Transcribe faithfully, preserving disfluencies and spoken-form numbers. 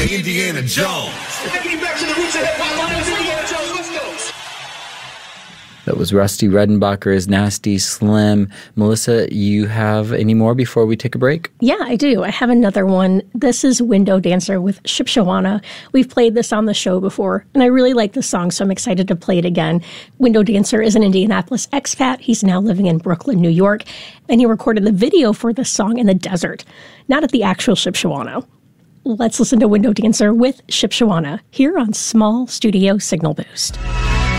Indiana Jones. Getting back to the roots of hip-hop. My name is Indiana Jones. Let's go. That was Rusty Redenbacher's Nasty Slim. Melissa, you have any more before we take a break? Yeah, I do. I have another one. This is Window Dancer with Shipshawana. We've played this on the show before, and I really like this song, so I'm excited to play it again. Window Dancer is an Indianapolis expat. He's now living in Brooklyn, New York, and he recorded the video for this song in the desert, not at the actual Shipshawana. Let's listen to Window Dancer with Shipshawana here on Small Studio Signal Boost.